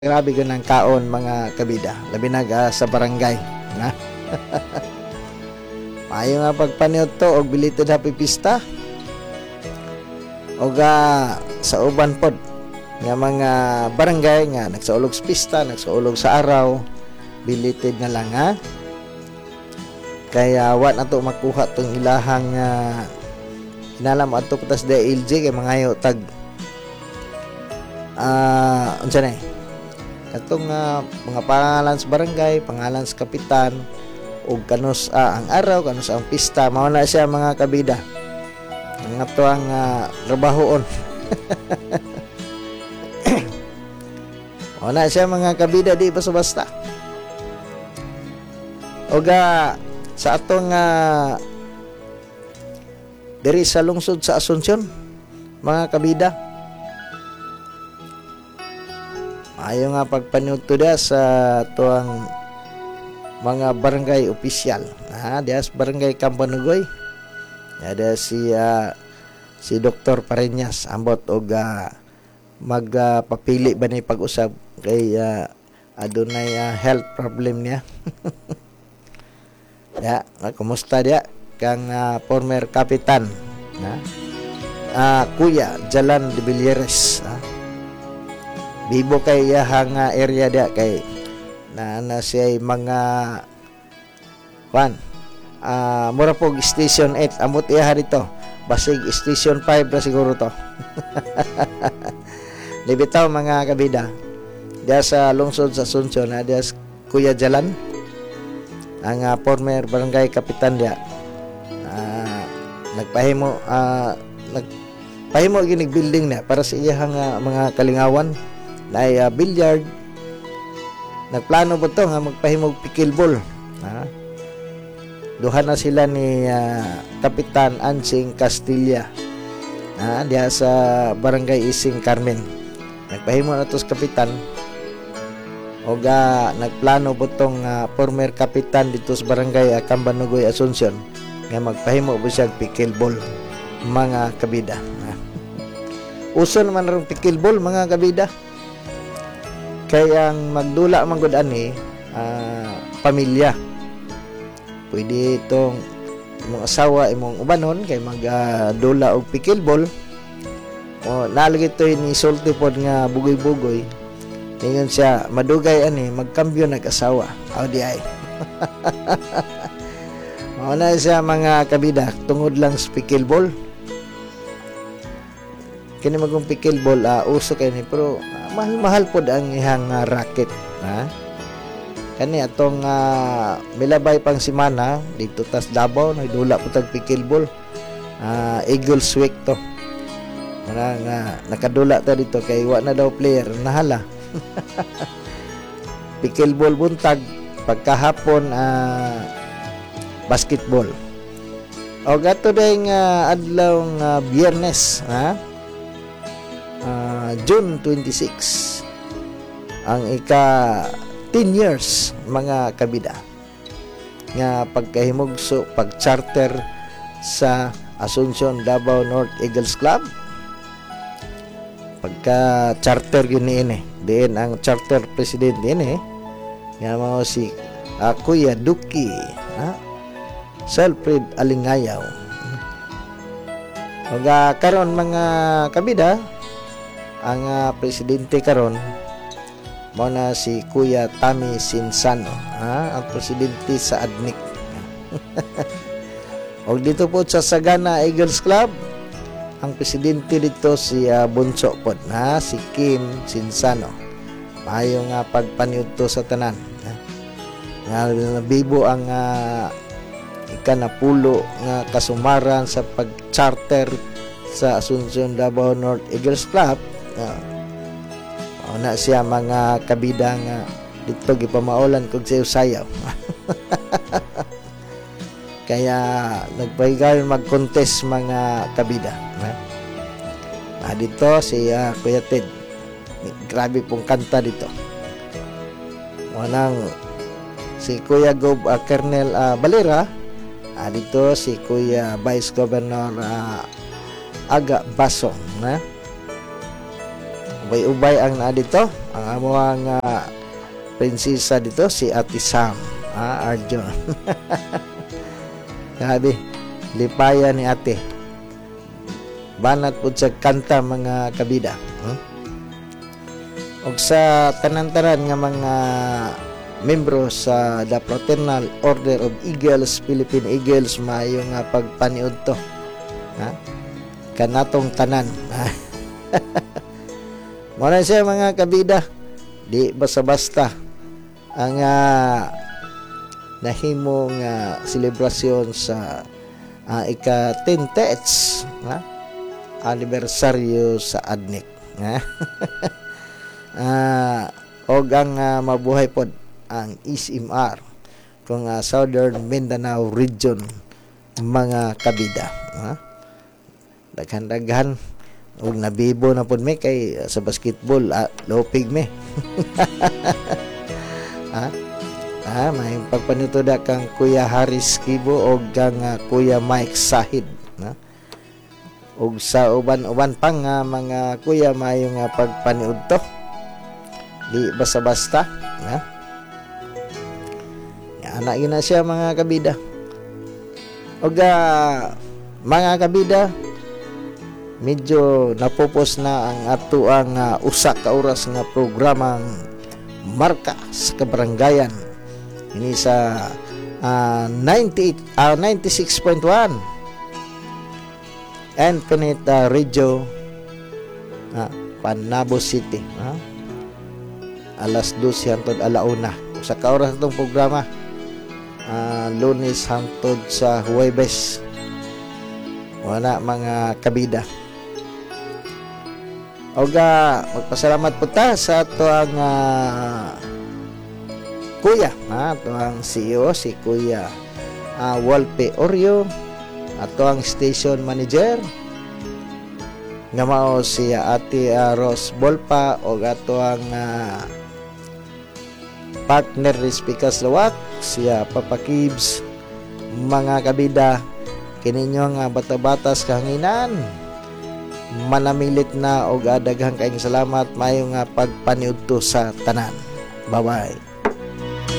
Grabe ko ng kaon mga kabida, labi na sa barangay na. Maayo nga pagpaniod to og bilito na pipista og sa uban pod nga mga barangay nga nagsaulog sa pista, nagsaulog sa araw, bilitid na lang ha. Kaya wa na to makuha tong ilahang inalam ato kutas DLG kay mangayo tag unsa na katong mga pangalan sa barangay, pangalan sa kapitan ug kanus ang araw, kanus ang pista, mao na siya mga kabida. Ang ato ang trabahoon. Mao na siya mga kabida, di basta-basta. Ug sa atong diri sa lungsod sa Asunsyon, mga kabida, ayo nga pagpaniud to sa tuang mga barangay opisyal. Diya sa barangay Campanugoy. Ada si Dr. Pareñas ambot og magpapili ba ni pag-usab kay adunay health problem niya. Ya, kumusta dia kang former kapitan Kuya Jalan de Villeres. Bibo kay yahang area dia kay na siya mga mura po station 8 amot iya dito basig station 5 na siguro to. Libitaw mga kabida dia sa lungsod sa Asunsyon dia Kuya Jalan ang former barangay kapitan dia nagpahimo ginig building na para sa iyang mga kalingawan na billiard. Nagplano po to nga magpahimog pickleball. Duha na sila ni Kapitan Ansing Castilla diya sa barangay Ising Carmen. Nagpahimo na to sa kapitan o nagplano po tong former kapitan dito sa barangay Campanugoy, Asunsyon nga magpahimo po siya pickleball mga kabida. Uso naman rin pickleball mga kabida. Kaya ang magdula man gud ani pamilya. Pwede itong imong asawa, imong ubanon kay magdula og pickleball. O nalagi to ni sulti pod nga bugoy-bugoy. Ingon siya madugay ani magkambyo nag-asawa. Aw di ay. Mao na siya mga kabida tungod lang sa pickleball. Kini magong pickleball uso kay ni pero mahal pod ang ihang racket kani atong milabay pang semana dito tas Davao nagdula po tag pickleball Eagles Week to nga nakadula ta dito kay wa na daw player nahala. Pickleball buntag pagkahapon basketball o gato dayng adlaw Biyernes June 26 ang 10 years mga kabida nga pagkahimugso pag-charter sa Asunsyon Davao North Eagles Club. Pagka-charter yun ini diin ang charter president ini nga mao si Kuya Duki Selfred Alingayaw. Karon mga kabida ang presidente karon mo na si Kuya Tami Sinsano ang presidente sa ADNIC. Og dito po sa Sagana Eagles Club ang presidente dito si bunso pod si Kim Sinsano. Maayo nga pagpaniud to sa tanan nga nabibo ang ikanapulo nga kasumaran sa pag-charter sa Asunsyon Davao North Eagles Club. Na siya mga kabida nga dito gipamaulan kog sayaw. Kaya nagpahigayon mag-contest mga kabida. Dito si Kuya Ted. Grabe pong kanta dito. Manang si Kuya Gob Kernel Balera. Dito si Kuya Vice Governor Aga Basong ubay-ubay ang naa dito. Ang amuang prinsesa dito si Ate Sam, Arjun. Sabi, lipaya ni ate. Banat po sa kanta mga kabida. Og sa tanan-tanan nga mga membro sa The Fraternal Order of Eagles, Philippine Eagles, maayo nga pagpaniud to. Kanatong tanan. Muna siya mga kabida. Di basta-basta ang nahimong selebrasyon sa ika-10th anibersaryo sa ADNIC. Og ang mabuhay pod ang SMR kung Southern Mindanao Region mga kabida. Daghan-daghan og nabibo na pod me kay sa basketball lopig me. May pagpanutoda kang Kuya Haris Kibo o kang Kuya Mike Sahid. O sa uban-uban pang mga kuya mayong pagpaniud to. Di basta-basta. Anak yun na siya mga kabida. O mga kabida, medyo napupos na ang ato ang usa ka oras nga programang Marka sa Kabarangayan. Ini sa 96.1 Infinite Radio Panabo City. Alas 12 hangtod alauna. Sa kaoras itong programa, Lunes hangtod sa Huwebes. Wala mga kabida. Magpasalamat po ta sa ato ang kuya, ato ang CEO si Kuya Walpe Oreo, ato ang station manager nga mao si Ate Rose Bolpa, o ato ang partner ni Speakers Lawak siya Papa Kibs. Mga kabida, kininyo nga bata-batas kahanginan, manamilit na og daghang kaayong salamat, maayong pagpaniudto sa tanan. Bye-bye.